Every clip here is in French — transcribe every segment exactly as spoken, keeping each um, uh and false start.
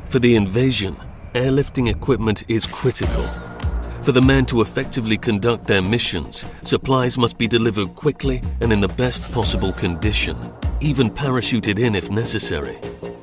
For the invasion, airlifting equipment is critical. For the men to effectively conduct their missions, supplies must be delivered quickly and in the best possible condition, even parachuted in if necessary.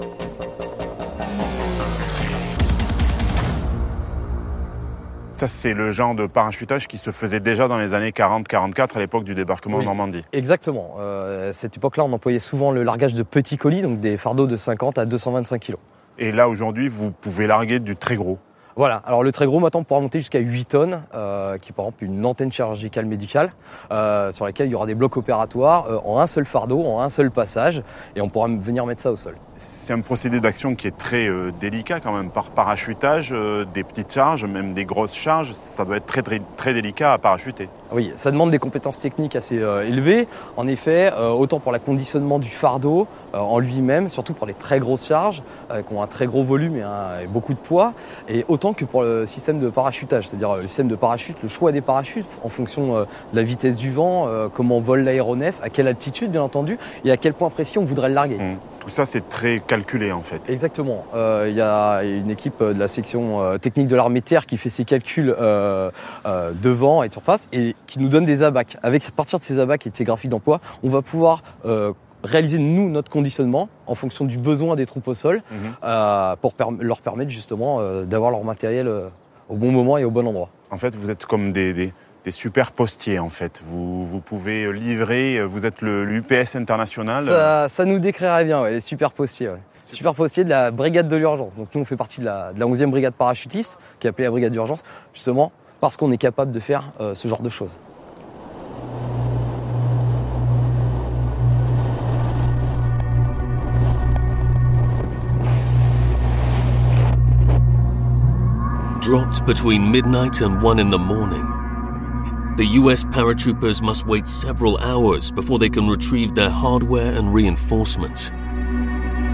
Ça, c'est le genre de parachutage qui se faisait déjà dans les années quarante quarante-quatre, à l'époque du débarquement Oui, en Normandie. Exactement. Euh, à cette époque-là, on employait souvent le largage de petits colis, donc des fardeaux de cinquante à deux cent vingt-cinq kilos. Et là, aujourd'hui, vous pouvez larguer du très gros. Voilà, alors le très gros maintenant pourra monter jusqu'à huit tonnes, euh, qui est par exemple une antenne chirurgicale médicale, euh, sur laquelle il y aura des blocs opératoires euh, en un seul fardeau, en un seul passage, et on pourra venir mettre ça au sol. C'est un procédé d'action qui est très euh, délicat quand même, par parachutage, euh, des petites charges, même des grosses charges, ça doit être très très, très délicat à parachuter. Oui, ça demande des compétences techniques assez euh, élevées. En effet, euh, autant pour le conditionnement du fardeau euh, en lui-même, surtout pour les très grosses charges, euh, qui ont un très gros volume et, un, et beaucoup de poids, et autant que pour le système de parachutage, c'est-à-dire euh, le système de parachute, le choix des parachutes en fonction euh, de la vitesse du vent, euh, comment vole l'aéronef, à quelle altitude bien entendu, et à quel point précis on voudrait le larguer. Mmh. Tout ça, c'est très calculé en fait. Exactement. Il euh, y a une équipe de la section euh, technique de l'armée de terre qui fait ses calculs euh, euh, de vent et de surface et qui nous donne des abacs. Avec, à partir de ces abacs et de ces graphiques d'emploi, on va pouvoir euh, réaliser nous notre conditionnement en fonction du besoin des troupes au sol mmh. euh, pour per- leur permettre justement euh, d'avoir leur matériel euh, au bon moment et au bon endroit. En fait, vous êtes comme des... des... des super postiers en fait. Vous, vous pouvez livrer, vous êtes le l'U P S international. Ça, ça nous décrirait bien, ouais, les super postiers. Ouais. Super postiers de la brigade de l'urgence. Donc nous on fait partie de la, de la onzième brigade parachutiste, qui est appelée la brigade d'urgence, justement parce qu'on est capable de faire euh, ce genre de choses. Dropped between midnight and one in the morning, the U S paratroopers must wait several hours before they can retrieve their hardware and reinforcements.